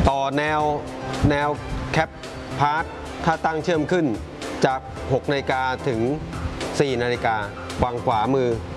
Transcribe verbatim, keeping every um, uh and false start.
ต่อแนวแนวแคปพาร์ทถ้าตั้งเชื่อมขึ้นจากหกนาฬิกาถึงสี่นาฬิกาวางขวามือ